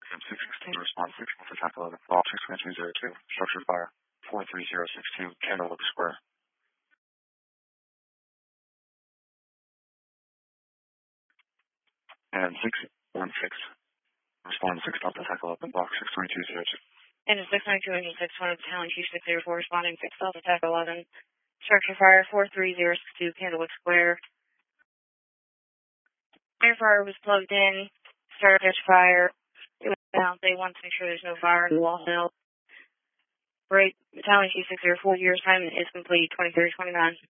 616 response 6 to attack 11. Block 62202. Structure fire 43062. Candlewood Square. And 616. Respond 6 Delta attack 11. Block 63202. And 692-6 Battalion Chief 604 responding 6 Delta attack 11. Structure fire 43062. Candlewood Square. Air fire was plugged in. Started catch fire. It was down. They want to make sure there's no fire in the wall hill. Right. Battalion Chief 604, your assignment is complete. 2329.